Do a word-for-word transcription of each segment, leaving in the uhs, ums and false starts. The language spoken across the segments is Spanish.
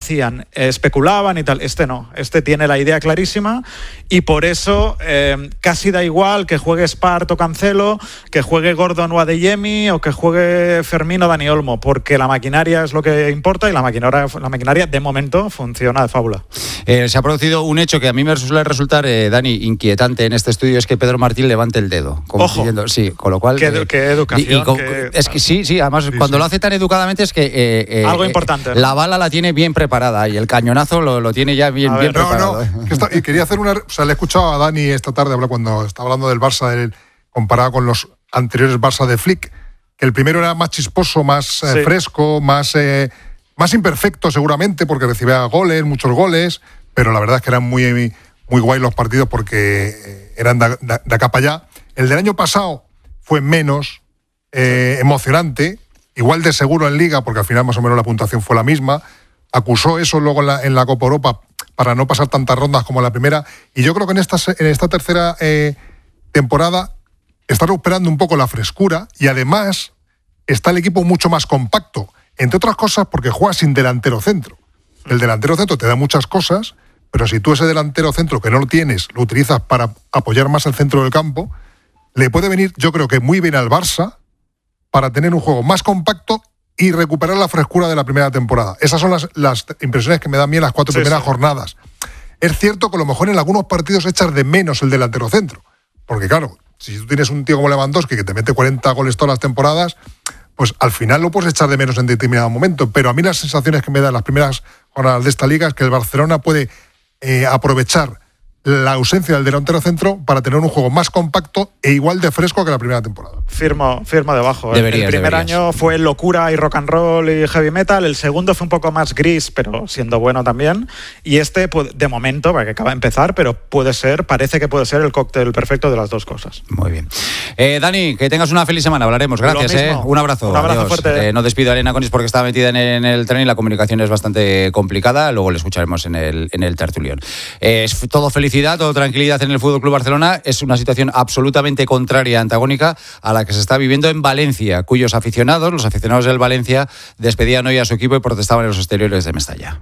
hacían, eh, especulaban y tal. Este no, este tiene la idea clarísima y por eso eh, casi da igual que juegue Espart o Cancelo, que juegue Gordon o Adeyemi o que juegue Fermín o Dani Olmo, porque la maquinaria es lo que importa y la maquinaria, la maquinaria de momento funciona de fábula. Eh, se ha producido un hecho que a mí me suele resultar, eh, Dani, inquietante en este estudio, es que Pedro Martín levante el dedo. Como Ojo. Diciendo, sí, con lo cual... Qué, eh, qué educación. Y, y con, qué, es que sí, sí, además sí, cuando sí. lo hace tan educadamente es que... Eh, eh, Algo importante, ¿no? La bala la tiene bien preparada y el cañonazo lo, lo tiene ya bien, bien no, preparado. No, ¿eh? que está, y quería hacer una... O sea, le he escuchado a Dani esta tarde hablar cuando estaba hablando del Barça, del, comparado con los anteriores Barça de Flick, que el primero era más chisposo, más sí. eh, fresco, más, eh, más imperfecto seguramente, porque recibía goles, muchos goles, pero la verdad es que eran muy, muy guay los partidos porque eran de, de, de acá para allá. El del año pasado fue menos eh, emocionante, igual de seguro en Liga, porque al final más o menos la puntuación fue la misma. Acusó eso luego en la, en la Copa Europa para no pasar tantas rondas como la primera. Y yo creo que en esta, en esta tercera eh, temporada está recuperando un poco la frescura y además está el equipo mucho más compacto. Entre otras cosas porque juega sin delantero centro. El delantero centro te da muchas cosas, pero si tú ese delantero centro que no lo tienes, lo utilizas para apoyar más el centro del campo, le puede venir, yo creo que muy bien al Barça para tener un juego más compacto y recuperar la frescura de la primera temporada. Esas son las, las impresiones que me dan a mí en las cuatro sí, primeras sí. jornadas. Es cierto que a lo mejor en algunos partidos echas de menos el delantero centro, porque claro, si tú tienes un tío como Lewandowski que te mete cuarenta goles todas las temporadas, pues al final lo puedes echar de menos en determinado momento. Pero a mí las sensaciones que me dan las primeras jornadas de esta liga es que el Barcelona puede eh, aprovechar la ausencia del delantero centro para tener un juego más compacto e igual de fresco que la primera temporada. Firmo, firmo debajo. Deberías, el primer deberías. año fue locura y rock and roll y heavy metal. El segundo fue un poco más gris, pero siendo bueno también. Y este, de momento, porque acaba de empezar, pero puede ser, parece que puede ser el cóctel perfecto de las dos cosas. Muy bien. Eh, Dani, que tengas una feliz semana. Hablaremos. Gracias. Eh. Un abrazo. Un abrazo Adiós. fuerte. Eh, no despido a Elena Conis porque estaba metida en el, en el tren y la comunicación es bastante complicada. Luego le escucharemos en el, en el tertulión. Eh, es todo felicidad, todo tranquilidad en el Fútbol Club Barcelona. Es una situación absolutamente contraria, antagónica a la que se está viviendo en Valencia, cuyos aficionados, los aficionados del Valencia, despedían hoy a su equipo y protestaban en los exteriores de Mestalla.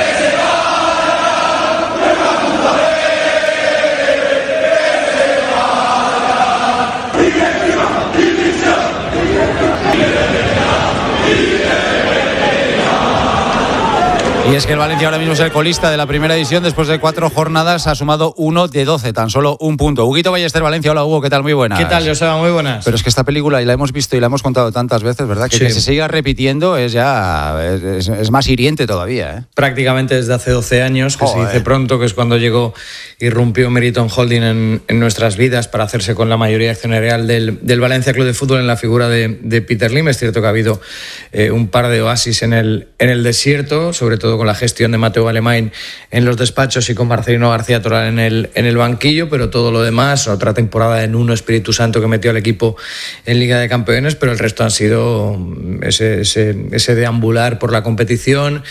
Y es que el Valencia ahora mismo es el colista de la primera edición. Después de cuatro jornadas ha sumado uno de doce, tan solo un punto. Huguito Ballester, Valencia. Hola, Hugo, ¿qué tal? Muy buenas. ¿Qué tal, Joseba? Muy buenas. Pero es que esta película, y la hemos visto y la hemos contado tantas veces, ¿verdad? Que, sí. que se siga repitiendo es ya es, es más hiriente todavía, ¿eh? Prácticamente desde hace doce años, que Joder. se dice pronto, que es cuando llegó, irrumpió Meriton Holding en, en nuestras vidas para hacerse con la mayoría accionarial del, del Valencia Club de Fútbol en la figura de, de Peter Lim. Es cierto que ha habido eh, un par de oasis en el, en el desierto, sobre todo con la gestión de Mateo Alemán en los despachos y con Marcelino García Toral en el, en el banquillo, pero todo lo demás, otra temporada en uno Espíritu Santo que metió al equipo en Liga de Campeones, pero el resto han sido ese, ese, ese deambular por la competición,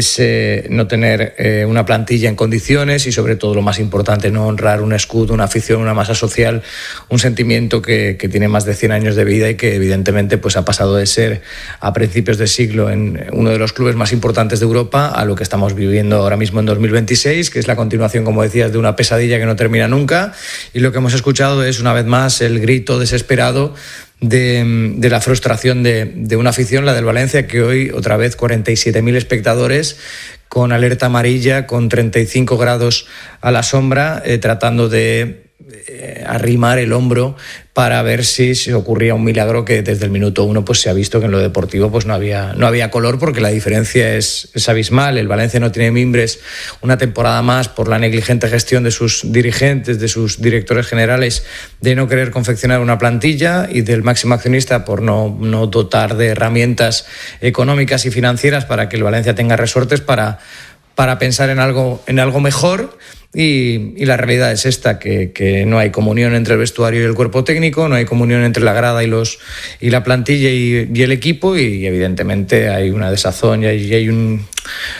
ese no tener eh, una plantilla en condiciones y sobre todo lo más importante, no honrar un escudo, una afición, una masa social, un sentimiento que, que tiene más de cien años de vida y que evidentemente pues ha pasado de ser a principios de siglo en uno de los clubes más importantes de Europa a lo que estamos viviendo ahora mismo en dos mil veintiséis, que es la continuación, como decías, de una pesadilla que no termina nunca, y lo que hemos escuchado es una vez más el grito desesperado de, de la frustración de, de una afición, la del Valencia, que hoy otra vez cuarenta y siete mil espectadores con alerta amarilla, con treinta y cinco grados a la sombra, eh, tratando de eh, arrimar el hombro para ver si se ocurría un milagro que desde el minuto uno pues se ha visto que en lo deportivo pues no había, no había color, porque la diferencia es, es abismal. El Valencia no tiene mimbres una temporada más por la negligente gestión de sus dirigentes, de sus directores generales, de no querer confeccionar una plantilla, y del máximo accionista por no, no dotar de herramientas económicas y financieras para que el Valencia tenga resortes para, para pensar en algo, en algo mejor. Y, y la realidad es esta, que, que no hay comunión entre el vestuario y el cuerpo técnico, no hay comunión entre la grada y los y la plantilla y, y el equipo, y evidentemente hay una desazón y hay, y hay un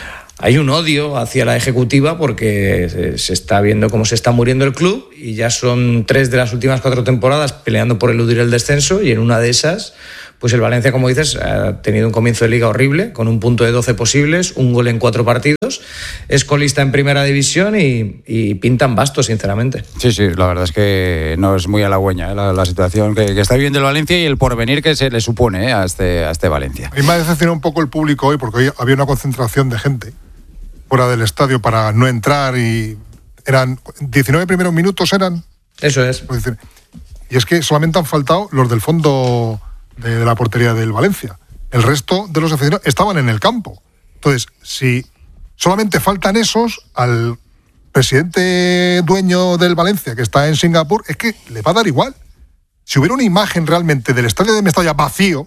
hay un odio hacia la ejecutiva, porque se, se está viendo cómo se está muriendo el club, y ya son tres de las últimas cuatro temporadas peleando por eludir el descenso, y en una de esas pues el Valencia, como dices, ha tenido un comienzo de liga horrible, con un punto de doce posibles, un gol en cuatro partidos, es colista en primera división y, y pintan bastos, sinceramente. Sí, sí, la verdad es que no es muy halagüeña, ¿eh? la, la situación que, que está viviendo el Valencia y el porvenir que se le supone, ¿eh? a, este, a este Valencia. A mí me ha decepcionado un poco el público hoy, porque hoy había una concentración de gente fuera del estadio para no entrar y eran diecinueve primeros minutos eran. Eso es. Y es que solamente han faltado los del fondo de, de la portería del Valencia. El resto de los aficionados estaban en el campo. Entonces, si solamente faltan esos, al presidente dueño del Valencia, que está en Singapur, es que le va a dar igual. Si hubiera una imagen realmente del estadio de Mestalla vacío,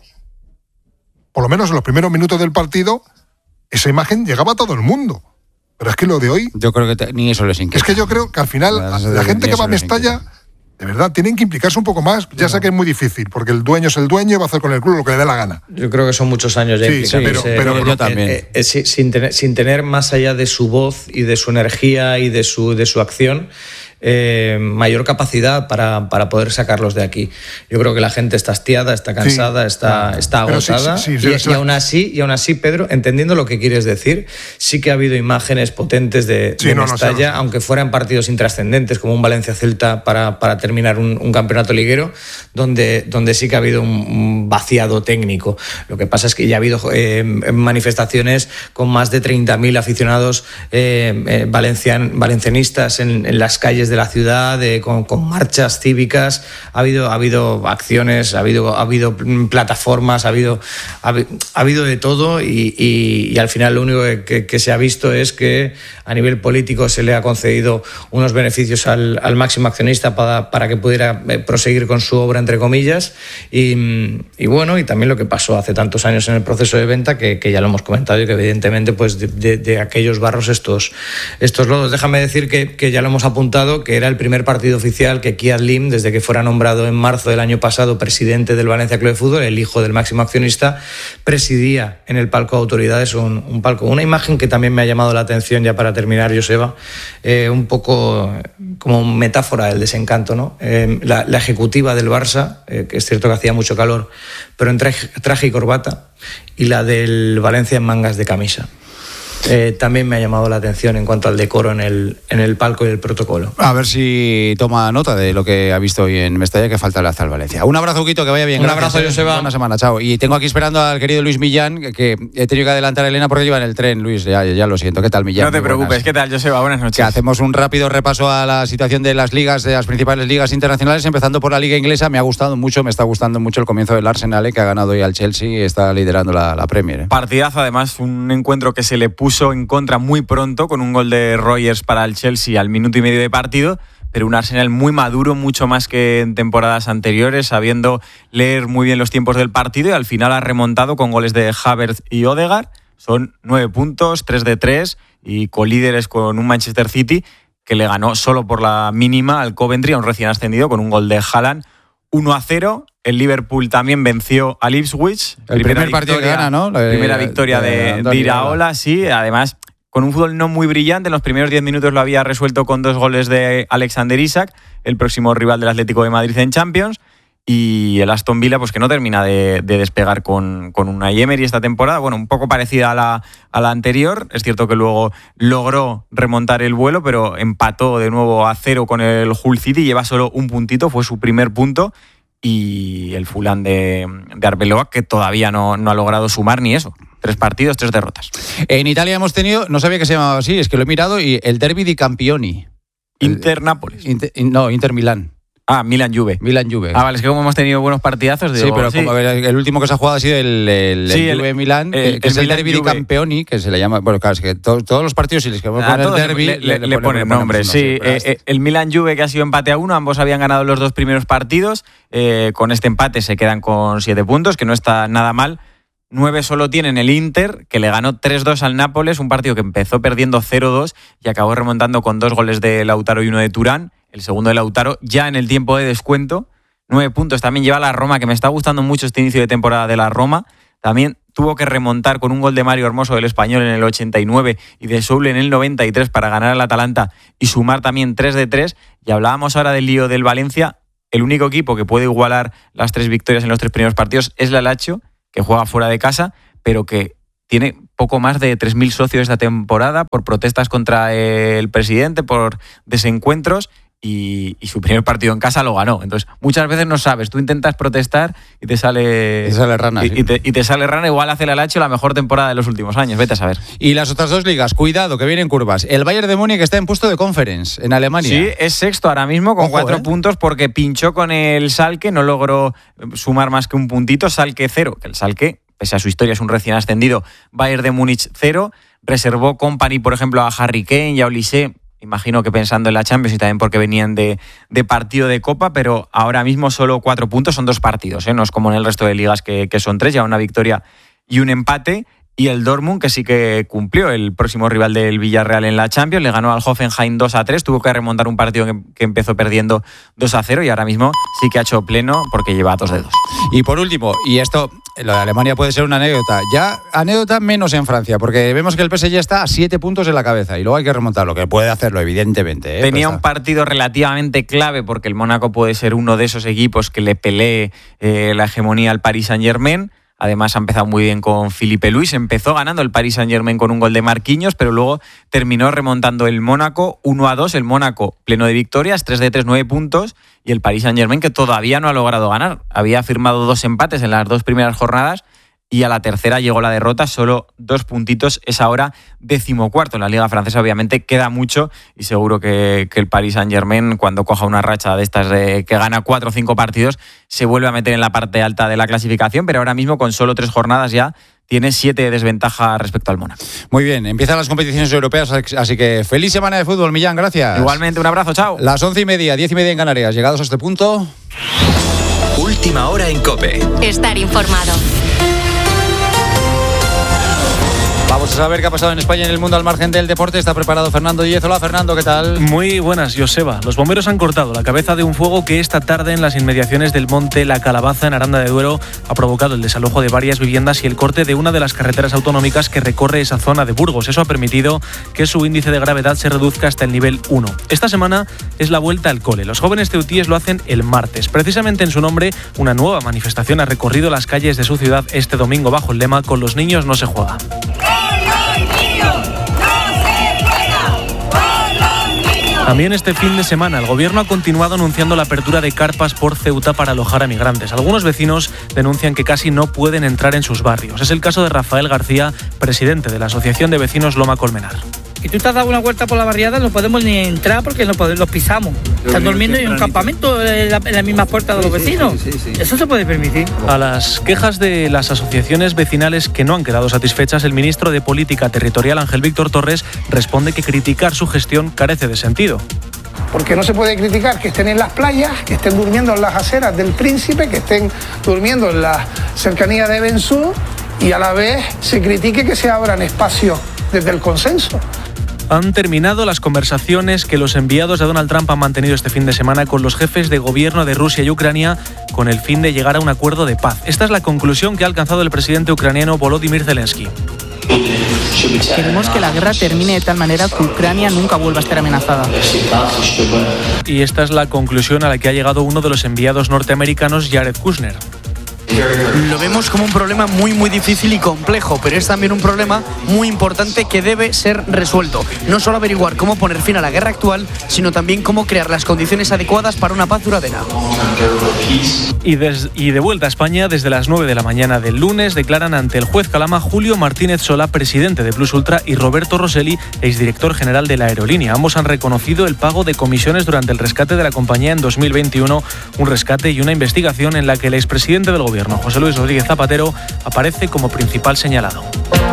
por lo menos en los primeros minutos del partido, esa imagen llegaba a todo el mundo. Pero es que lo de hoy... Yo creo que te, ni eso les inquieta. Es que yo creo que al final la, la gente que va a Mestalla, de verdad, tienen que implicarse un poco más. Ya no. sé que es muy difícil, porque el dueño es el dueño y va a hacer con el club lo que le dé la gana. Yo creo que son muchos años ya sí, implicados. Sí, pero, pero, yo también. Eh, eh, sin, tener, sin tener más allá de su voz y de su energía y de su, de su acción... Eh, mayor capacidad para, para poder sacarlos de aquí. Yo creo que la gente está hastiada, está cansada, sí, está, está agotada. Sí, sí, sí, y, sí, y, aún así, y aún así, Pedro, entendiendo lo que quieres decir, sí que ha habido imágenes potentes de, sí, de no, Mestalla, no sé, no sé. aunque fueran partidos intrascendentes, como un Valencia-Celta para, para terminar un, un campeonato liguero, donde, donde sí que ha habido un, un vaciado técnico. Lo que pasa es que ya ha habido eh, manifestaciones con más de treinta mil aficionados eh, eh, valencian, valencianistas en, en las calles de la ciudad, de, con, con marchas cívicas, ha habido, ha habido acciones, ha habido, ha habido plataformas, ha habido, ha, ha habido de todo y, y, y al final lo único que, que, que se ha visto es que a nivel político se le ha concedido unos beneficios al, al máximo accionista para, para que pudiera proseguir con su obra, entre comillas, y, y bueno, y también lo que pasó hace tantos años en el proceso de venta, que, que ya lo hemos comentado y que evidentemente pues de, de, de aquellos barros estos, estos lodos. Déjame decir que, que ya lo hemos apuntado, que era el primer partido oficial que Kiad Lim, desde que fuera nombrado en marzo del año pasado presidente del Valencia Club de Fútbol, el hijo del máximo accionista, presidía en el palco de autoridades un, un palco. Una imagen que también me ha llamado la atención, ya para terminar, Joseba, eh, un poco como metáfora del desencanto, ¿no? Eh, la, la ejecutiva del Barça, eh, que es cierto que hacía mucho calor, pero en traje, traje y corbata, y la del Valencia en mangas de camisa. Eh, también me ha llamado la atención en cuanto al decoro en el, en el palco y el protocolo. A ver si toma nota de lo que ha visto hoy en Mestalla, que falta el Azal Valencia. Un abrazo, Quito, que vaya bien. Un Gracias, abrazo, Joseba. Buena semana, chao. Y tengo aquí esperando al querido Luis Millán, que, que he tenido que adelantar a Elena porque lleva en el tren, Luis, ya, ya lo siento. ¿Qué tal, Millán? No te Muy preocupes, buenas. ¿Qué tal, Joseba? Buenas noches. Que hacemos un rápido repaso a la situación de las ligas, de las principales ligas internacionales, empezando por la liga inglesa. Me ha gustado mucho, me está gustando mucho el comienzo del Arsenal, eh, que ha ganado hoy al Chelsea y está liderando la, la Premier. Eh. Partidazo, además, un encuentro que se le puso en contra muy pronto, con un gol de Rogers para el Chelsea al minuto y medio de partido, pero un Arsenal muy maduro, mucho más que en temporadas anteriores, sabiendo leer muy bien los tiempos del partido, y al final ha remontado con goles de Havertz y Odegaard. Son nueve puntos, tres de tres, y colíderes con un Manchester City que le ganó solo por la mínima al Coventry, a un recién ascendido, con un gol de Haaland. uno a cero. El Liverpool también venció al Ipswich. El primer partido que gana, ¿no? La, primera victoria de, de, de Iraola, sí. Además, con un fútbol no muy brillante, en los primeros diez minutos lo había resuelto con dos goles de Alexander Isak, el próximo rival del Atlético de Madrid en Champions. Y el Aston Villa, pues que no termina de, de despegar con, con Unai Emery esta temporada, bueno, un poco parecida a la, a la anterior. Es cierto que luego logró remontar el vuelo, pero empató de nuevo a cero con el Hull City, lleva solo un puntito, fue su primer punto, y el Fulham de, de Arbeloa, que todavía no, no ha logrado sumar ni eso. Tres partidos, tres derrotas. En Italia hemos tenido, no sabía que se llamaba así, es que lo he mirado, y el Derby di Campioni. Inter-Nápoles. Inter, no, Inter-Milán. Ah, Milan-Juve. Milan-Juve. Ah, vale, es que como hemos tenido buenos partidazos... Digo, sí, pero sí. Como el último que se ha jugado ha sido el, el, sí, el Juve-Milán, el, que el es el Derby di Campioni, que se le llama... Bueno, claro, es que to, todos los partidos, si les queremos poner el Derby... Le, le, le, le ponen nombre, sí. Eh, eh, el Milan-Juve, que ha sido empate a uno, ambos habían ganado los dos primeros partidos. Eh, con este empate se quedan con siete puntos, que no está nada mal. Nueve solo tienen el Inter, que le ganó tres dos al Nápoles, un partido que empezó perdiendo cero dos y acabó remontando con dos goles de Lautaro y uno de Turán. El segundo de Lautaro ya en el tiempo de descuento. Nueve puntos también lleva la Roma, que me está gustando mucho este inicio de temporada de la Roma. También tuvo que remontar con un gol de Mario Hermoso del Español en el ochenta y nueve y de Soule en el noventa y tres para ganar al Atalanta y sumar también tres de tres. Y hablábamos ahora del lío del Valencia. el único equipo que puede igualar las tres victorias en los tres primeros partidos es la Lazio, que juega fuera de casa, pero que tiene poco más de tres mil socios esta temporada por protestas contra el presidente, por desencuentros, y, y su primer partido en casa lo ganó. Entonces, muchas veces no sabes, tú intentas protestar y te sale... Te sale rana, y, sí. y, te, y te sale rana, igual hace la Lazio la mejor temporada de los últimos años, vete a saber. Y las otras dos ligas, cuidado, que vienen curvas. El Bayern de Múnich está en puesto de Conference, en Alemania. Sí, es sexto ahora mismo con Ojo, cuatro ¿eh? puntos porque pinchó con el Schalke, no logró sumar más que un puntito, Schalke cero, que el Schalke, pese a su historia, es un recién ascendido. Bayern de Múnich cero, reservó Kompany, por ejemplo, a Harry Kane y a Olise, imagino que pensando en la Champions y también porque venían de, de partido de Copa, pero ahora mismo solo cuatro puntos, son dos partidos, ¿eh? No es como en el resto de ligas que, que son tres, ya una victoria y un empate. Y el Dortmund, que sí que cumplió, el próximo rival del Villarreal en la Champions, le ganó al Hoffenheim dos a tres, tuvo que remontar un partido que, que empezó perdiendo dos a cero y ahora mismo sí que ha hecho pleno porque lleva dos dedos. Y por último, y esto, lo de Alemania puede ser una anécdota, ya anécdota menos en Francia, porque vemos que el P S G está a siete puntos en la cabeza y luego hay que remontarlo, que puede hacerlo evidentemente. ¿eh? Tenía Pues un partido relativamente clave porque el Mónaco puede ser uno de esos equipos que le pelee eh, la hegemonía al Paris Saint-Germain. Además ha empezado muy bien con Filipe Luis, empezó ganando el Paris Saint-Germain con un gol de Marquinhos, pero luego terminó remontando el Mónaco uno a dos, el Mónaco pleno de victorias, tres de tres, nueve puntos, y el Paris Saint-Germain que todavía no ha logrado ganar. Había firmado dos empates en las dos primeras jornadas y a la tercera llegó la derrota, solo dos puntitos, es ahora decimocuarto en la Liga Francesa. Obviamente queda mucho y seguro que, que el Paris Saint-Germain, cuando coja una racha de estas de que gana cuatro o cinco partidos, se vuelve a meter en la parte alta de la clasificación, pero ahora mismo con solo tres jornadas ya tiene siete de desventaja respecto al Mónaco. Muy bien, empiezan las competiciones europeas, así que feliz semana de fútbol, Millán, gracias. Igualmente, un abrazo, chao. Las once y media, diez y media en Canarias, llegados a este punto. Última hora en COPE. Estar informado. Vamos a saber qué ha pasado en España y en el mundo al margen del deporte. Está preparado Fernando Díez. Hola, Fernando, ¿qué tal? Muy buenas, Joseba. Los bomberos han cortado la cabeza de un fuego que esta tarde en las inmediaciones del monte La Calabaza, en Aranda de Duero, ha provocado el desalojo de varias viviendas y el corte de una de las carreteras autonómicas que recorre esa zona de Burgos. Eso ha permitido que su índice de gravedad se reduzca hasta el nivel uno. Esta semana es la vuelta al cole. Los jóvenes ceutíes lo hacen el martes. Precisamente en su nombre, una nueva manifestación ha recorrido las calles de su ciudad este domingo bajo el lema "Con los niños no se juega". También este fin de semana el gobierno ha continuado anunciando la apertura de carpas por Ceuta para alojar a migrantes. Algunos vecinos denuncian que casi no pueden entrar en sus barrios. Es el caso de Rafael García, presidente de la Asociación de Vecinos Loma Colmenar. Y tú te has dado una vuelta por la barriada, no podemos ni entrar porque no podemos, los pisamos. Están durmiendo en un campamento en la, en la misma puerta de los vecinos. Sí, sí, sí, sí. Eso se puede permitir. A las quejas de las asociaciones vecinales que no han quedado satisfechas, el ministro de Política Territorial, Ángel Víctor Torres, responde que criticar su gestión carece de sentido. Porque no se puede criticar que estén en las playas, que estén durmiendo en las aceras del Príncipe, que estén durmiendo en la cercanía de Bensú y a la vez se critique que se abran espacios desde el consenso. Han terminado las conversaciones que los enviados de Donald Trump han mantenido este fin de semana con los jefes de gobierno de Rusia y Ucrania con el fin de llegar a un acuerdo de paz. Esta es la conclusión que ha alcanzado el presidente ucraniano Volodymyr Zelensky. Queremos que la guerra termine de tal manera que Ucrania nunca vuelva a estar amenazada. Y esta es la conclusión a la que ha llegado uno de los enviados norteamericanos, Jared Kushner. Lo vemos como un problema muy muy difícil y complejo, pero es también un problema muy importante que debe ser resuelto. No solo averiguar cómo poner fin a la guerra actual, sino también cómo crear las condiciones adecuadas para una paz duradera. Y, des, y de vuelta a España, desde las nueve de la mañana del lunes, declaran ante el juez Calama Julio Martínez Solá, presidente de Plus Ultra, y Roberto Rosselli, exdirector general de la aerolínea. Ambos han reconocido el pago de comisiones durante el rescate de la compañía en dos mil veintiuno, un rescate y una investigación en la que el expresidente del gobierno, José Luis Rodríguez Zapatero, aparece como principal señalado.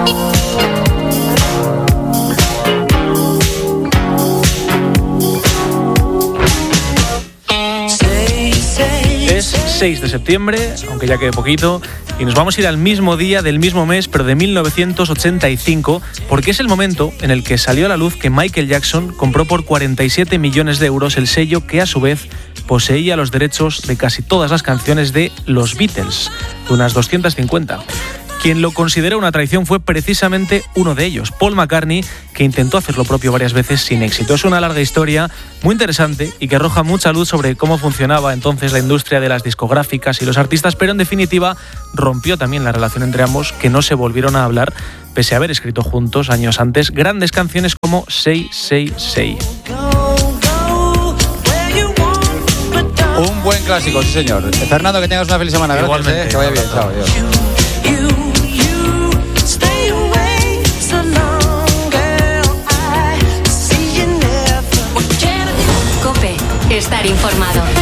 Es seis de septiembre, aunque ya quede poquito, y nos vamos a ir al mismo día del mismo mes, pero de mil novecientos ochenta y cinco, porque es el momento en el que salió a la luz que Michael Jackson compró por cuarenta y siete millones de euros el sello que a su vez poseía los derechos de casi todas las canciones de los Beatles, de unas doscientas cincuenta. Quien lo considera una traición fue precisamente uno de ellos, Paul McCartney, que intentó hacer lo propio varias veces sin éxito. Es una larga historia muy interesante y que arroja mucha luz sobre cómo funcionaba entonces la industria de las discográficas y los artistas, pero en definitiva rompió también la relación entre ambos, que no se volvieron a hablar, pese a haber escrito juntos años antes grandes canciones como Say, Say, Say. Un buen clásico, sí señor. Fernando, que tengas una feliz semana. Gracias, eh, que vaya bien. Chao, adiós. COPE. Estar informado.